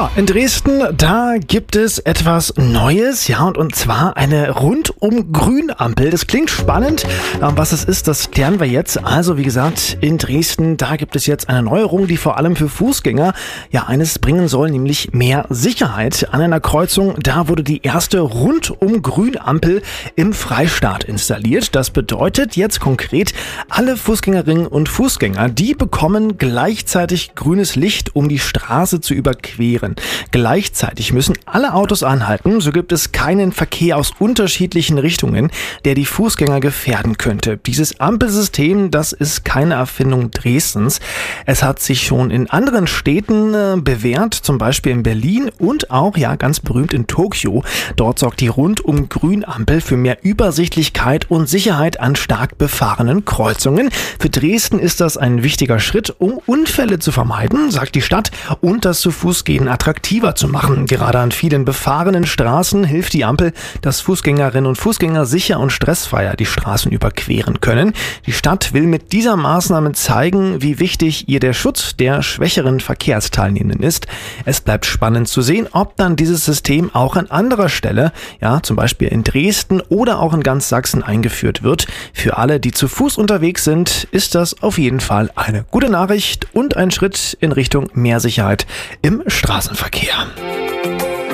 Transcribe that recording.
So, in Dresden, da gibt es etwas Neues, ja, und zwar eine Rundum-Grün-Ampel. Das klingt spannend, was es ist, das klären wir jetzt. Also, wie gesagt, in Dresden, da gibt es jetzt eine Neuerung, die vor allem für Fußgänger ja eines bringen soll, nämlich mehr Sicherheit. An einer Kreuzung, da wurde die erste Rundum-Grün-Ampel im Freistaat installiert. Das bedeutet jetzt konkret, alle Fußgängerinnen und Fußgänger, die bekommen gleichzeitig grünes Licht, um die Straße zu überqueren. Gleichzeitig müssen alle Autos anhalten, so gibt es keinen Verkehr aus unterschiedlichen Richtungen, der die Fußgänger gefährden könnte. Dieses Ampelsystem, das ist keine Erfindung Dresdens. Es hat sich schon in anderen Städten bewährt, zum Beispiel in Berlin und auch, ja, ganz berühmt in Tokio. Dort sorgt die Rundum-Grün-Ampel für mehr Übersichtlichkeit und Sicherheit an stark befahrenen Kreuzungen. Für Dresden ist das ein wichtiger Schritt, um Unfälle zu vermeiden, sagt die Stadt, und das zu Fußgehen attraktiver zu machen. Gerade an vielen befahrenen Straßen hilft die Ampel, dass Fußgängerinnen und Fußgänger sicher und stressfreier die Straßen überqueren können. Die Stadt will mit dieser Maßnahme zeigen, wie wichtig ihr der Schutz der schwächeren Verkehrsteilnehmenden ist. Es bleibt spannend zu sehen, ob dann dieses System auch an anderer Stelle, ja, zum Beispiel in Dresden oder auch in ganz Sachsen eingeführt wird. Für alle, die zu Fuß unterwegs sind, ist das auf jeden Fall eine gute Nachricht und ein Schritt in Richtung mehr Sicherheit im Straßenverkehr.